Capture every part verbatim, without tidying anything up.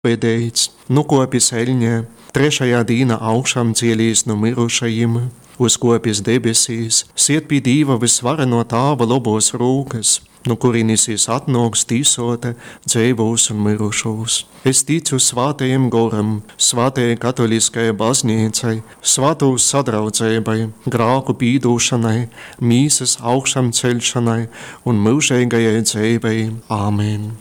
Pēdējais, nu kopis eļņē, trešajā dīna augšām cielīs no mirušajiem, uz kopis debesīs, siet pie Dīva visvareno Tāva labos rūkas, no kurienes es atnāks tīsota dzīvos un mirušos. Es ticu svātajam goram, svātajai katoliskajai baznīcai, svātūs sadraudzībai, grāku pīdūšanai, mīsas augšām ceļšanai un mūžīgajai dzīvei. Āmen.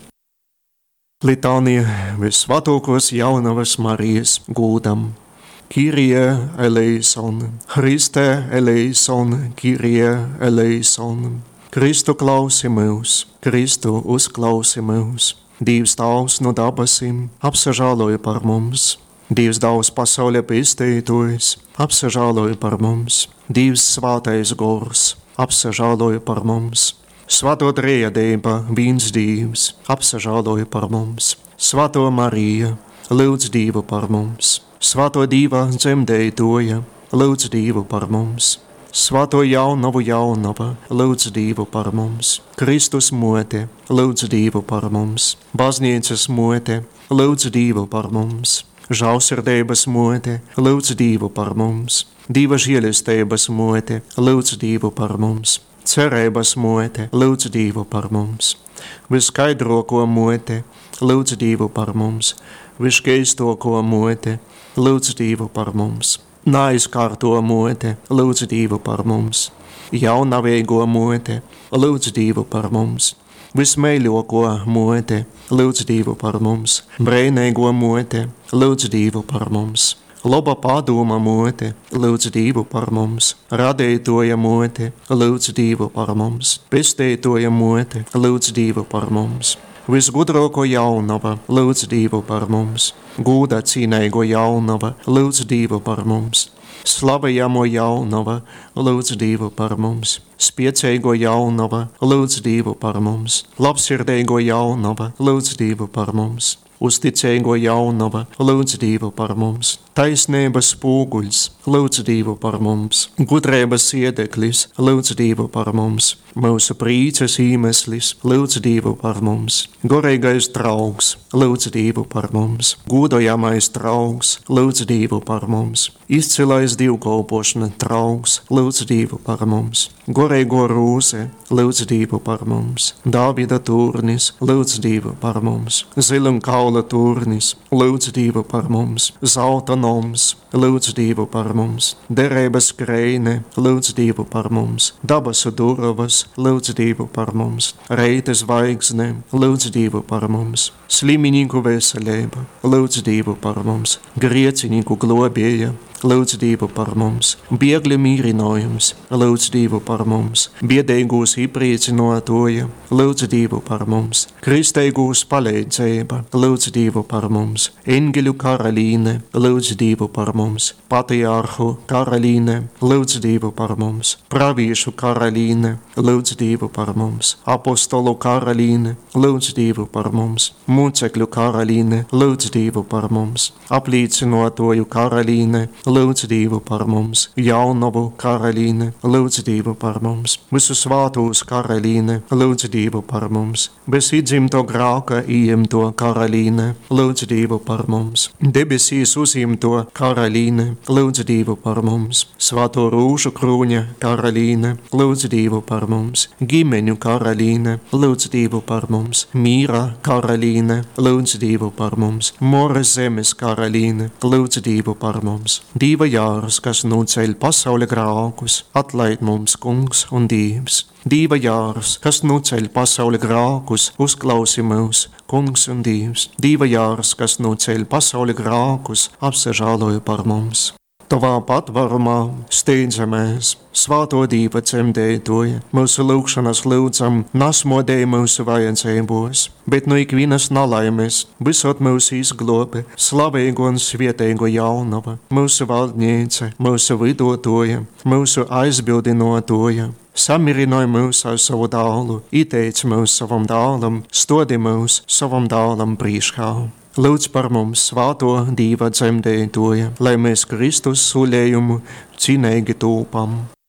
Litānija visvētākos jaunavas Marijas gūdam. Kyrie eleison, Christe eleison, Kyrie eleison. Kristu klausi mūs, Kristu uzklausi mūs. Dievs Tavs no dabasim apsažāloja par mums. Dievs Daudz pasaulē pestītojis apsažāloja par mums. Dievs Svātais Gors apsažāloja par mums. Svēto triedība, viens Dievs, apsažāloja par mums. Svēto Marija, lūdz Dievu par mums. Svēto Dieva dzemdētoja, lūdz Dievu par mums. Svēto jaunavu jaunava, lūdz Dievu par mums. Kristus mote, lūdz Dievu par mums. Baznīcas mote, lūdz Dievu par mums. Žēlsirdības mote, lūdz Dievu par mums. Dieva žēlistības mote, lūdz Dievu par mums. Cerības mote, lūdz Dievu par mums. Viskaidroko mote, lūdz Dievu par mums. Viskaistoko mote, lūdz Dievu par mums. Neaizkārto mote, lūdz Dievu par mums. Jaunavīgo mote, lūdz Dievu par mums. Vismēļoko mote, lūdz Dievu par mums. Brēnīgo mote, lūdz Dievu par mums. Laba padoma mote, lūdz Dievu par mums. Radītoja mote, lūdz Dievu par mums. Pestītoja mote, lūdz Dievu par mums. Visgudrāko jaunava, lūdz Dievu par mums. Gūda cīnīgo jaunava, lūdz Dievu par mums. Slavējamo jaunava, lūdz Dievu par mums. Spiecīgo jaunava, lūdz Dievu par mums. Labsirdīgo jaunava, lūdz Dievu par mums. Uzticīgo jaunava, lūdz Dievu par mums. Taisnības spoguļs, lūdz Dievu par mums. Gudrības iedeklis, lūdz Dievu par mums. Mūsu prīces iemeslis, lūdz Dievu par mums. Gorīgais draugs, lūdz Dievu par mums. Godojamais draugs, lūdz Dievu par mums. Izcilais divkalpošana draugs, lūdz Dievu par mums. Gorīgo rūse, lūdz Dievu par mums. Dāvida turnis, lūdz Dievu par mums. Zilimkaula turnis, lūdz Dievu par mums. Zelta noms, lūdz Dievu par mums. Derības kreine, lūdz Dievu par mums. Dabasu durvas, lūdz Dievu par mums. Reita zvaigzne, lūdz Dievu par mums. Sliminīku veselība, lūdz Dievu par mums. Griecinīku globēja, lūdz Dievu par mums. Biegli mīrinājums, lūdz Dievu par mums. Biedīgūs iepriecinotoja, lūdz Dievu par mums. Kristīgūs palīdzība, lūdz Dievu par mums. Engeļu karalīne, lūdz Dievu par mums. Patriarhu karalīne, lūdz Dievu par mums. Praviešu karalīne, lūdz Dievu par mums. Apostolu karalīne, lūdz Dievu par mums. Mūcekļu karalīne, lūdz Dievu par mums. Apliecinotoju karalīne, lūdz Dievu par mums. Jaunavu karalīne, lūdz Dievu par mums. Visu svātūs karalīne, lūdz Dievu par mums. Bez iedzimto grāka ieņemto karalīne, lūdz Dievu par mums. Debesīs uzņemto karalīne, lūdz Dievu par mums. Svāto rūžu krūņa karalīne, lūdz Dievu par mums. Gimeņu karalīne, lūdz Dievu par mums. Mīra karalīne, lūdz Dievu par mums. Moras zemes karalīne, lūdz Dievu par mums. Dieva jārs, kas noceļ pasaules grākus, atlaid mums kungs un Dievs. Dieva jārs, kas noceļ pasaules grākus, uzklausi mūs, kungs un Dievs. Dieva jārs, kas noceļ pasaules grākus, apsažāloja par mums. Tavā patvarumā steidzamies, svāto Dieva dzemdētoja, mūsu lūgšanas lūdzam, nasmodēja mūsu vajadzībos, bet no ikvienas nalaimes, visot mūsu izglobe, slavīgo un svietēgo jaunava, mūsu valdniece, mūsu vidotoja, mūsu aizbildinotoja. Samirināja mūs ar savu dālu, ieteica mūs savam dālam, stodi mūs savam dālam prīškā. Lūdz par mums svāto Dieva dzemdētoja, lai mēs Kristus sulējumu cinīgi tūpam.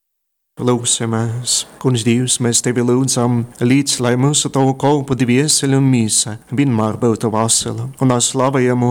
Lūksimies, Kungs Dievs, mēs Tevi lūdzam līdz, lai mūsu tavu kalpu dvieseli un mīsa vienmēr būtu vesela un ar slavējumu